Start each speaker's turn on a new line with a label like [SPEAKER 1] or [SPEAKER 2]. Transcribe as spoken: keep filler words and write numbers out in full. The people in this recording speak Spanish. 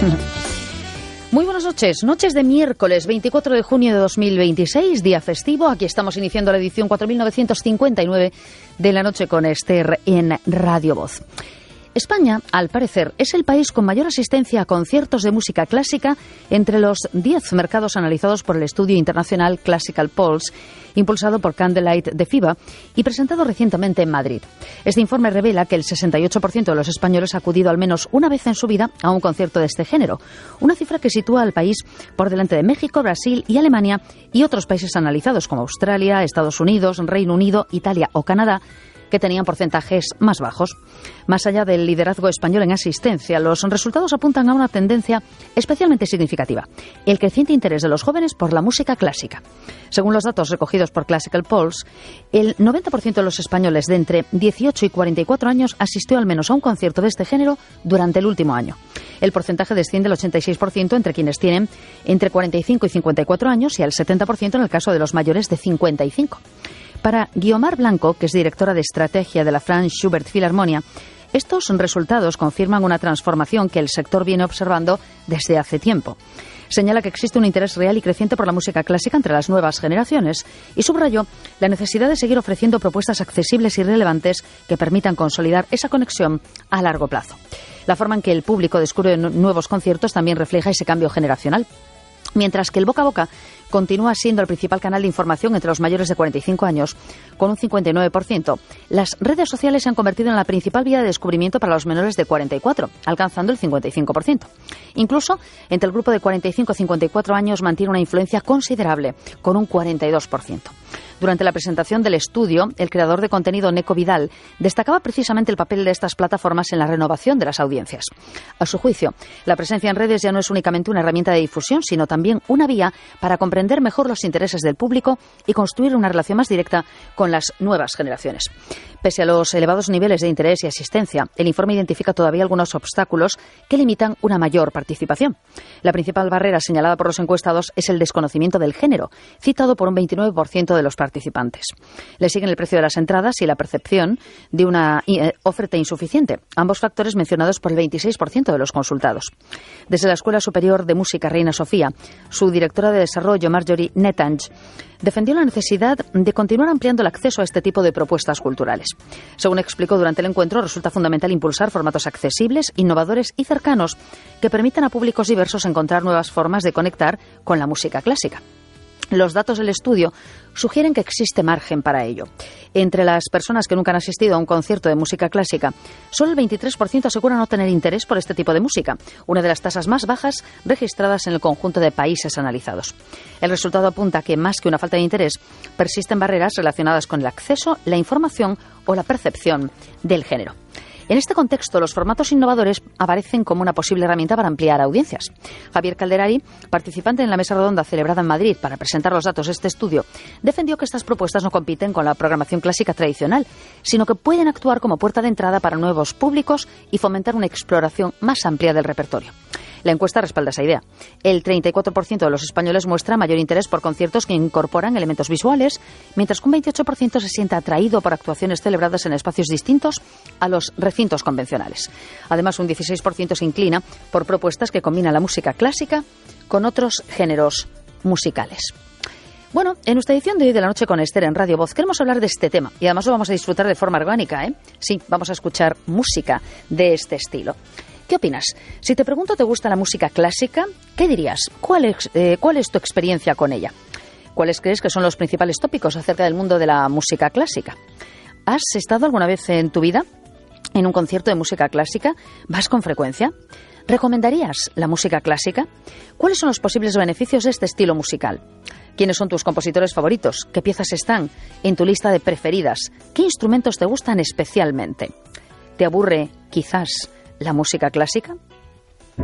[SPEAKER 1] Muy buenas noches, noches de miércoles veinticuatro de junio de dos mil veintiséis, día festivo. Aquí estamos iniciando la edición cuatro mil novecientos cincuenta y nueve de La Noche con Esther en Radio Voz. España, al parecer, es el país con mayor asistencia a conciertos de música clásica entre los diez mercados analizados por el estudio internacional Classical Pulse, impulsado por Candlelight de FIBA y presentado recientemente en Madrid. Este informe revela que el sesenta y ocho por ciento de los españoles ha acudido al menos una vez en su vida a un concierto de este género, una cifra que sitúa al país por delante de México, Brasil y Alemania y otros países analizados como Australia, Estados Unidos, Reino Unido, Italia o Canadá, que tenían porcentajes más bajos. Más allá del liderazgo español en asistencia, los resultados apuntan a una tendencia especialmente significativa: el creciente interés de los jóvenes por la música clásica. Según los datos recogidos por Classical Pulse, el noventa por ciento de los españoles de entre dieciocho y cuarenta y cuatro años asistió al menos a un concierto de este género durante el último año. El porcentaje desciende al ochenta y seis por ciento entre quienes tienen entre cuarenta y cinco y cincuenta y cuatro años y al setenta por ciento en el caso de los mayores de cincuenta y cinco. Para Guiomar Blanco, que es directora de estrategia de la Franz Schubert Philharmonia, estos resultados confirman una transformación que el sector viene observando desde hace tiempo. Señala que existe un interés real y creciente por la música clásica entre las nuevas generaciones y subrayó la necesidad de seguir ofreciendo propuestas accesibles y relevantes que permitan consolidar esa conexión a largo plazo. La forma en que el público descubre nuevos conciertos también refleja ese cambio generacional. Mientras que el boca a boca continúa siendo el principal canal de información entre los mayores de cuarenta y cinco años, con un cincuenta y nueve por ciento, las redes sociales se han convertido en la principal vía de descubrimiento para los menores de cuarenta y cuatro, alcanzando el cincuenta y cinco por ciento. Incluso, entre el grupo de cuarenta y cinco a cincuenta y cuatro años mantiene una influencia considerable, con un cuarenta y dos por ciento. Durante la presentación del estudio, el creador de contenido Neco Vidal destacaba precisamente el papel de estas plataformas en la renovación de las audiencias. A su juicio, la presencia en redes ya no es únicamente una herramienta de difusión, sino también una vía para comprender mejor los intereses del público y construir una relación más directa con las nuevas generaciones. Pese a los elevados niveles de interés y asistencia, el informe identifica todavía algunos obstáculos que limitan una mayor participación. La principal barrera señalada por los encuestados es el desconocimiento del género, citado por un veintinueve por ciento de los participantes. Le siguen el precio de las entradas y la percepción de una eh, oferta insuficiente, ambos factores mencionados por el veintiséis por ciento de los consultados. Desde la Escuela Superior de Música Reina Sofía, su directora de desarrollo, Marjorie Netange, defendió la necesidad de continuar ampliando el acceso a este tipo de propuestas culturales. Según explicó durante el encuentro, resulta fundamental impulsar formatos accesibles, innovadores y cercanos que permitan a públicos diversos encontrar nuevas formas de conectar con la música clásica. Los datos del estudio sugieren que existe margen para ello. Entre las personas que nunca han asistido a un concierto de música clásica, solo el veintitrés por ciento asegura no tener interés por este tipo de música, una de las tasas más bajas registradas en el conjunto de países analizados. El resultado apunta que, más que una falta de interés, persisten barreras relacionadas con el acceso, la información o la percepción del género. En este contexto, los formatos innovadores aparecen como una posible herramienta para ampliar audiencias. Javier Calderari, participante en la mesa redonda celebrada en Madrid para presentar los datos de este estudio, defendió que estas propuestas no compiten con la programación clásica tradicional, sino que pueden actuar como puerta de entrada para nuevos públicos y fomentar una exploración más amplia del repertorio. La encuesta respalda esa idea. El treinta y cuatro por ciento de los españoles muestra mayor interés por conciertos que incorporan elementos visuales, mientras que un veintiocho por ciento se siente atraído por actuaciones celebradas en espacios distintos a los recintos convencionales. Además, un dieciséis por ciento se inclina por propuestas que combinan la música clásica con otros géneros musicales. Bueno, en nuestra edición de hoy de La Noche con Esther en Radio Voz queremos hablar de este tema y además lo vamos a disfrutar de forma orgánica, ¿eh? Sí, vamos a escuchar música de este estilo. ¿Qué opinas? Si te pregunto, ¿te gusta la música clásica? ¿Qué dirías? ¿Cuál es, eh, cuál es tu experiencia con ella? ¿Cuáles crees que son los principales tópicos acerca del mundo de la música clásica? ¿Has estado alguna vez en tu vida en un concierto de música clásica? ¿Vas con frecuencia? ¿Recomendarías la música clásica? ¿Cuáles son los posibles beneficios de este estilo musical? ¿Quiénes son tus compositores favoritos? ¿Qué piezas están en tu lista de preferidas? ¿Qué instrumentos te gustan especialmente? ¿Te aburre, quizás, la música clásica?